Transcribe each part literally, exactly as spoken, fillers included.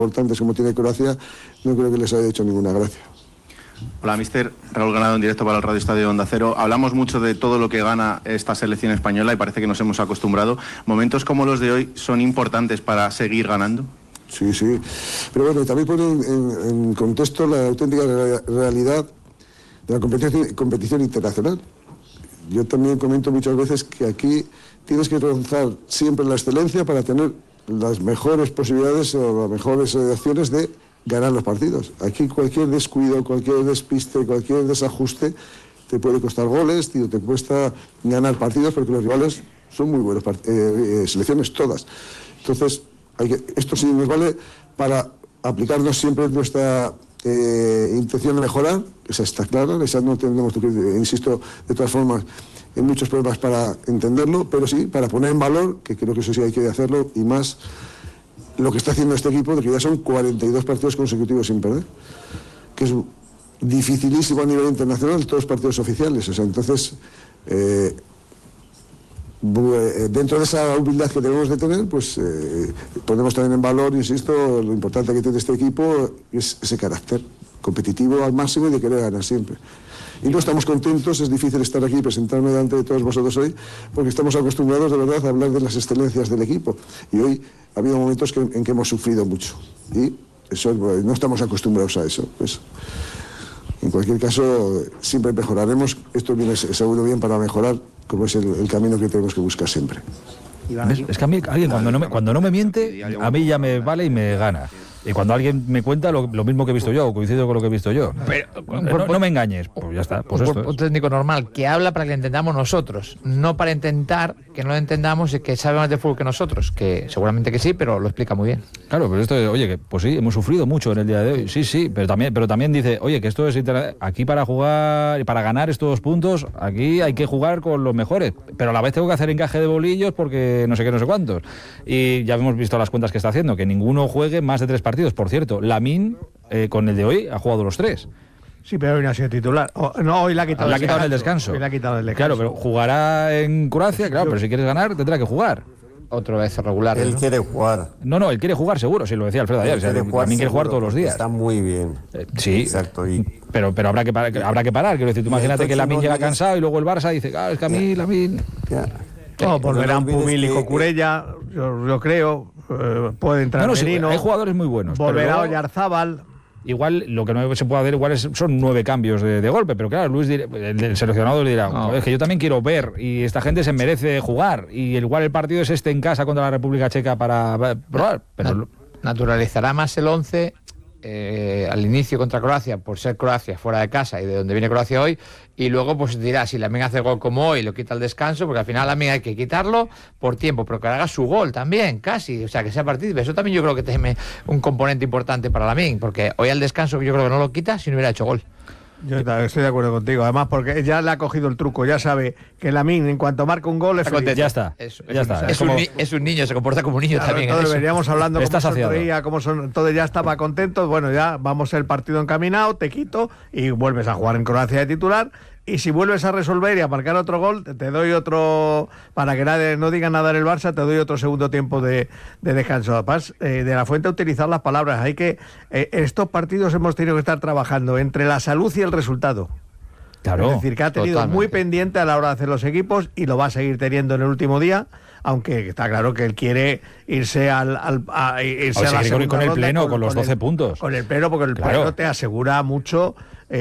importantes como tiene Croacia, no creo que les haya hecho ninguna gracia. Hola, mister Raúl Ganado, en directo para el Radio Estadio Onda Cero. Hablamos mucho de todo lo que gana esta selección española y parece que nos hemos acostumbrado. ¿Momentos como los de hoy son importantes para seguir ganando? Sí, sí. Pero bueno, también pone en, en, en contexto la auténtica realidad de la competición, competición internacional. Yo también comento muchas veces que aquí tienes que rozar siempre la excelencia para tener las mejores posibilidades o las mejores acciones de ganar los partidos. Aquí cualquier descuido, cualquier despiste, cualquier desajuste te puede costar goles, tío, te cuesta ganar partidos porque los rivales son muy buenos, eh, eh, selecciones todas. Entonces, hay que, esto sí nos vale para aplicarnos siempre nuestra eh, intención de mejorar, esa está clara, esa no tenemos, insisto, de todas formas, en muchos problemas para entenderlo, pero sí para poner en valor, que creo que eso sí hay que hacerlo, y más lo que está haciendo este equipo, de que ya son cuarenta y dos partidos consecutivos sin perder, que es dificilísimo a nivel internacional, todos los partidos oficiales. O sea, entonces, eh, dentro de esa humildad que tenemos de tener, pues eh, ponemos también en valor, insisto, lo importante que tiene este equipo es ese carácter competitivo al máximo y de querer ganar siempre. Y no estamos contentos, es difícil estar aquí y presentarme delante de todos vosotros hoy, porque estamos acostumbrados de verdad a hablar de las excelencias del equipo. Y hoy ha habido momentos que, en que hemos sufrido mucho. Y eso, no estamos acostumbrados a eso. Pues, en cualquier caso, siempre mejoraremos. Esto viene seguro bien para mejorar, como es el, el camino que tenemos que buscar siempre. ¿Ves? Es que a mí, alguien cuando no, me, cuando no me miente, a mí ya me vale y me gana. Y cuando alguien me cuenta lo, lo mismo que he visto yo, o coincido con lo que he visto yo, pero, no, no, no me engañes, pues ya está. Pues un, esto un técnico normal, que habla para que le entendamos nosotros, no para intentar que no lo entendamos y que sabe más de fútbol que nosotros, que seguramente que sí, pero lo explica muy bien. Claro, pero esto, oye, que pues sí, hemos sufrido mucho en el día de hoy, sí, sí, pero también, pero también dice, oye, que esto es inter... aquí para jugar y para ganar estos dos puntos, aquí hay que jugar con los mejores, pero a la vez tengo que hacer encaje de bolillos porque no sé qué, no sé cuántos. Y ya hemos visto las cuentas que está haciendo, que ninguno juegue más de tres partidos, por cierto. Lamine, eh, con el de hoy, ha jugado los tres. Sí, pero hoy no ha sido titular. O, no, hoy la ha quitado, la el, ha quitado descanso. el descanso. Hoy la ha quitado el descanso. Claro, pero jugará en Croacia, claro, pero si quieres ganar tendrá que jugar. Otra vez regular. Él ¿no? quiere jugar. No, no, él quiere jugar seguro, sí, lo decía Alfredo ayer. O sea, jugar también quiere jugar todos los días. Está muy bien. Eh, sí, exacto. Y... Pero, pero habrá que parar, habrá que parar. Quiero decir, tú imagínate que Lamine no llega digas... cansado y luego el Barça dice, ah, es que a mí Lamine... No, volverán no Pumil y que... Cucurella, yo, yo creo. Eh, puede entrar no, no, Merino. Sí, hay jugadores muy buenos. Volverá luego... Oyarzábal. Igual lo que no se puede hacer igual es, son nueve cambios de, de golpe, pero claro, Luis dirá, el, el seleccionador dirá, no. Es que yo también quiero ver y esta gente se merece jugar y igual el partido es este en casa contra la República Checa para, para probar, pero Na naturalizará más el once eh, al inicio contra Croacia por ser Croacia fuera de casa y de donde viene Croacia hoy, y luego pues dirá si Lamine hace gol como hoy lo quita el descanso, porque al final Lamine hay que quitarlo por tiempo, pero que haga su gol también, casi, o sea, que sea partícipe. Eso también yo creo que tiene un componente importante para Lamine, porque hoy al descanso yo creo que no lo quita si no hubiera hecho gol. Yo estoy de acuerdo contigo, además porque ya le ha cogido el truco, ya sabe que Lamine en cuanto marca un gol es feliz. Ya está, es, ya es, está. Es, es, como... un es un niño, se comporta como un niño, claro, también. Entonces veníamos hablando cómo sonreía, cómo son, entonces ya estaba contento, bueno, ya vamos el partido encaminado, te quito y vuelves a jugar en Croacia de titular. Y si vuelves a resolver y a marcar otro gol, te doy otro, para que nadie, no diga nada en el Barça, te doy otro segundo tiempo de, de descanso. Además, eh, de la Fuente utilizar las palabras. Hay que, eh, estos partidos hemos tenido que estar trabajando entre la salud y el resultado. Claro, es decir, que ha tenido totalmente. Muy pendiente a la hora de hacer los equipos y lo va a seguir teniendo en el último día, aunque está claro que él quiere irse al, al a, irse a la segunda con el ronda, pleno, con, con los con doce el, puntos. Con el pleno, porque el claro. pleno te asegura mucho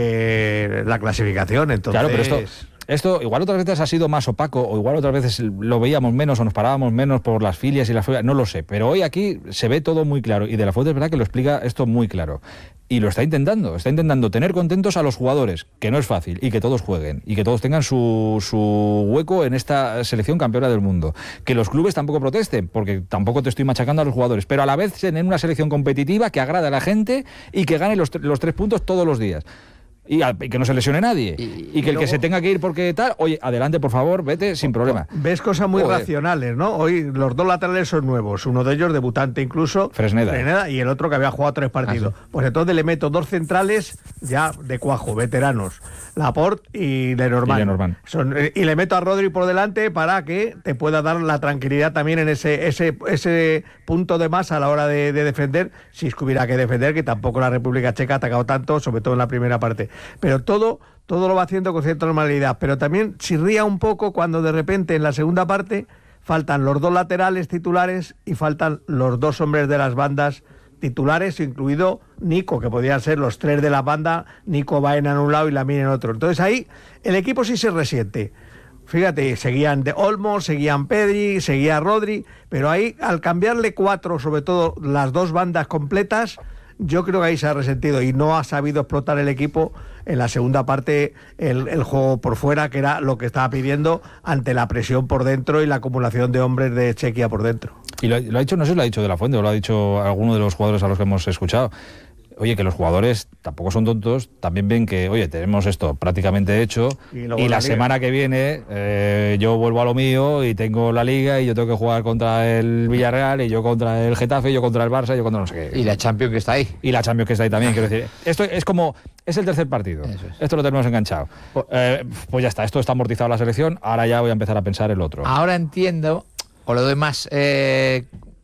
eh, la clasificación. Entonces... Claro, pero esto... Esto igual otras veces ha sido más opaco o igual otras veces lo veíamos menos o nos parábamos menos por las filias y las filias, no lo sé, pero hoy aquí se ve todo muy claro y De la Fuente es verdad que lo explica esto muy claro y lo está intentando, está intentando tener contentos a los jugadores, que no es fácil y que todos jueguen y que todos tengan su, su hueco en esta selección campeona del mundo, que los clubes tampoco protesten porque tampoco te estoy machacando a los jugadores, pero a la vez tener una selección competitiva que agrade a la gente y que gane los, los tres puntos todos los días. y, a, y que no se lesione nadie. Y, y, y que y el luego, que se tenga que ir porque tal, oye, adelante, por favor, vete sin problema. Ves cosas muy Joder. racionales, ¿no? Hoy los dos laterales son nuevos, uno de ellos debutante incluso, Fresneda, Fresneda y el otro que había jugado tres partidos. Ah, sí. Pues entonces le meto dos centrales ya de cuajo, veteranos, Laporte y Lenormand. Y, Lenormand. Son, y le meto a Rodri por delante para que te pueda dar la tranquilidad también en ese, ese, ese punto de más a la hora de, de defender, si es que hubiera que defender, que tampoco la República Checa ha atacado tanto, sobre todo en la primera parte. Pero todo, todo lo va haciendo con cierta normalidad. Pero también chirría un poco cuando de repente en la segunda parte faltan los dos laterales titulares y faltan los dos hombres de las bandas titulares, incluido Nico, que podían ser los tres de la banda, Nico Baena en un lado y Lamine en otro. Entonces ahí el equipo sí se resiente. Fíjate, seguían de Olmo, seguían Pedri, seguía Rodri, pero ahí al cambiarle cuatro, sobre todo las dos bandas completas, yo creo que ahí se ha resentido y no ha sabido explotar el equipo en la segunda parte el, el juego por fuera, que era lo que estaba pidiendo ante la presión por dentro y la acumulación de hombres de Chequia por dentro. Y lo, lo ha dicho, no sé si lo ha dicho De La Fuente o lo ha dicho alguno de los jugadores a los que hemos escuchado. Oye, que los jugadores tampoco son tontos, también ven que, oye, tenemos esto prácticamente hecho y, y la, la semana que viene eh, yo vuelvo a lo mío y tengo la Liga y yo tengo que jugar contra el Villarreal y yo contra el Getafe y yo contra el Barça y yo contra no sé qué. Y la Champions que está ahí. Y la Champions que está ahí también, quiero decir. Esto es como, es el tercer partido, es. Esto lo tenemos enganchado. Eh, pues ya está, esto está amortizado la selección, ahora ya voy a empezar a pensar el otro. Ahora entiendo, o le doy más, eh,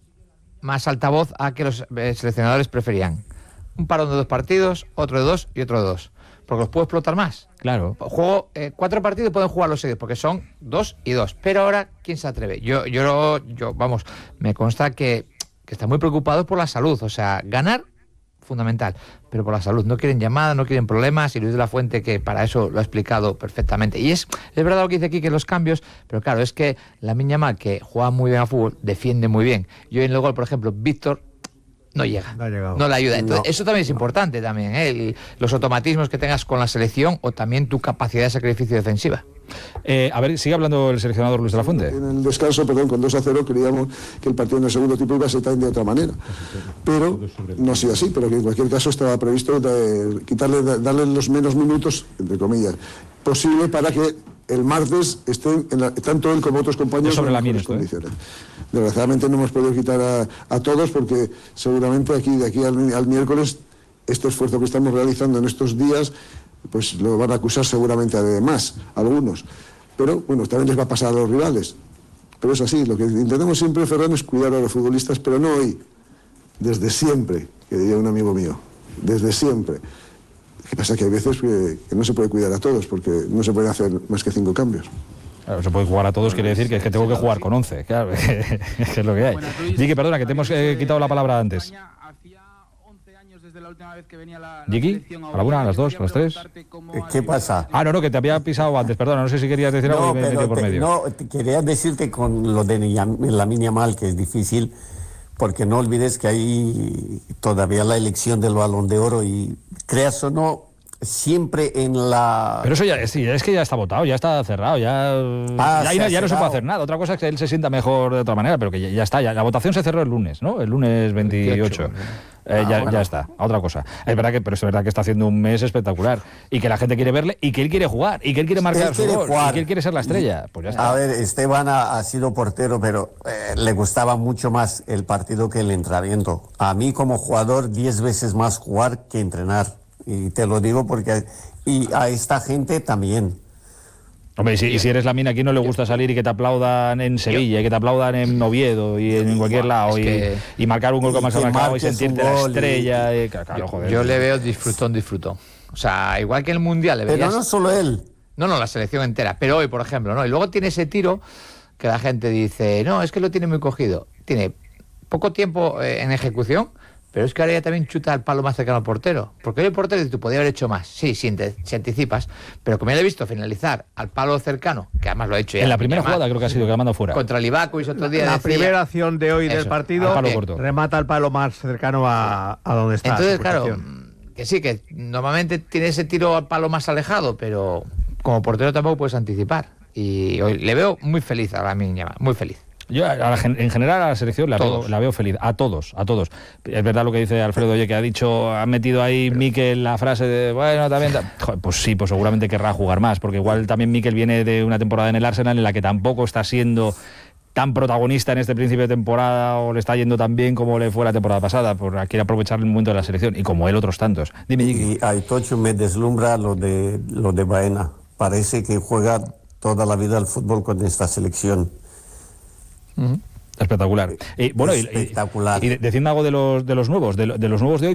más altavoz a que los eh, seleccionadores preferían un parón de dos partidos, otro de dos y otro de dos. Porque los puedo explotar más. Claro. Juego eh, cuatro partidos, pueden jugar los seguidos, porque son dos y dos. Pero ahora, ¿quién se atreve? Yo, yo, yo vamos, me consta que, que están muy preocupados por la salud. O sea, ganar, fundamental. Pero por la salud. No quieren llamadas, no quieren problemas. Y Luis de la Fuente, que para eso lo ha explicado perfectamente. Y es, es verdad lo que dice aquí, que los cambios, pero claro, es que Lamine Yamal, que juega muy bien a fútbol, defiende muy bien. Yo en el gol, por ejemplo, Víctor no llega, no, no le ayuda. Entonces, no. Eso también es importante también, ¿eh? El, los automatismos que tengas con la selección o también tu capacidad de sacrificio defensiva. Eh, a ver, sigue hablando el seleccionador Luis de la Fuente. En el descanso, perdón, con dos a cero creíamos que el partido en el segundo tiempo iba a ser también de otra manera. Pero no ha sido así, pero que en cualquier caso estaba previsto de, quitarle, de, darle los menos minutos, entre comillas, posible para que el martes estén en la, tanto él como otros compañeros sobre en las mejores condiciones. ¿Eh? Desgraciadamente no hemos podido quitar a, a todos porque seguramente aquí de aquí al, al miércoles este esfuerzo que estamos realizando en estos días pues lo van a acusar seguramente de más, algunos. Pero bueno, también les va a pasar a los rivales. Pero es así, lo que intentamos siempre, Ferran, es cuidar a los futbolistas, pero no hoy, desde siempre, que diría un amigo mío, desde siempre. Lo que pasa es que hay veces que, que no se puede cuidar a todos porque no se pueden hacer más que cinco cambios. Claro, se puede jugar a todos, quiere decir que es que tengo que jugar con once, claro, que es lo que hay. Jiqui, perdona, que te hemos eh, quitado la palabra antes. Jiqui, a la una, a las dos, a las tres. ¿Qué pasa? Ah, no, no, que te había pisado antes, perdona, no sé si querías decir algo no, y me metí por te, medio. No, te quería decirte con lo de Lamine Yamal, que es difícil, porque no olvides que hay todavía la elección del Balón de Oro y creas o no, siempre en la... Pero eso ya, sí, es que ya está votado, ya está cerrado, ya, ah, ya, ya, ya no se puede hacer nada. Otra cosa es que él se sienta mejor de otra manera, pero que ya, ya está, ya, la votación se cerró el lunes, ¿no? El lunes veintiocho. Eh, ah, ya, bueno. ya está, a otra cosa. Es verdad que, pero es verdad que está haciendo un mes espectacular y que la gente quiere verle y que él quiere jugar y que él quiere marcar él quiere su gol jugar. Y que él quiere ser la estrella. Pues ya está. A ver, Esteban ha, ha sido portero, pero eh, le gustaba mucho más el partido que el entrenamiento. A mí como jugador, diez veces más jugar que entrenar. Y te lo digo porque... Y a esta gente también. Hombre, y si, y si eres Lamine, aquí no le gusta salir y que te aplaudan en Sevilla, y que te aplaudan en Oviedo y en cualquier lado, es que, y, y marcar un gol como has marcado y sentirte la estrella. Y, y, claro, yo, joder, yo le veo disfrutón, disfrutón. O sea, igual que en el Mundial. Le pero no solo él. No, no, la selección entera. Pero hoy, por ejemplo, ¿no? Y luego tiene ese tiro que la gente dice, no, es que lo tiene muy cogido. Tiene poco tiempo eh, en ejecución, pero es que ahora ya también chuta el palo más cercano al portero. Porque hoy el portero dice, tú podías haber hecho más. Sí, si, te, si anticipas. Pero como ya le he visto finalizar al palo cercano, que además lo ha hecho ya. En la primera jugada creo que ha sido que la manda fuera. Contra el Ibacuis otro día. La decía, primera acción de hoy eso, del partido remata el palo más cercano a, a donde está. Entonces, claro, que sí, que normalmente tiene ese tiro al palo más alejado, pero como portero tampoco puedes anticipar. Y hoy le veo muy feliz a Lamine Yamal, muy feliz. Yo a la, en general a la selección la veo, la veo feliz, a todos, a todos. Es verdad lo que dice Alfredo, oye, que ha dicho, ha metido ahí Mikel la frase de, bueno, también, joder, pues sí, pues seguramente querrá jugar más, porque igual también Mikel viene de una temporada en el Arsenal en la que tampoco está siendo tan protagonista en este principio de temporada, o le está yendo tan bien como le fue la temporada pasada, por quiere aprovechar el momento de la selección, y como él otros tantos. Dime, y a Itocho me deslumbra lo de lo de Baena. Parece que juega toda la vida al fútbol con esta selección. Uh-huh. Espectacular. Y bueno, Espectacular. Y, y, y diciendo algo de los de los nuevos, de, de los nuevos de hoy.